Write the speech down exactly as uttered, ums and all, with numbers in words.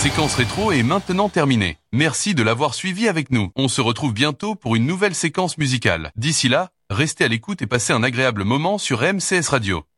séquence rétro est maintenant terminée. Merci de l'avoir suivi avec nous. On se retrouve bientôt pour une nouvelle séquence musicale. D'ici là, restez à l'écoute et passez un agréable moment sur M C S Radio.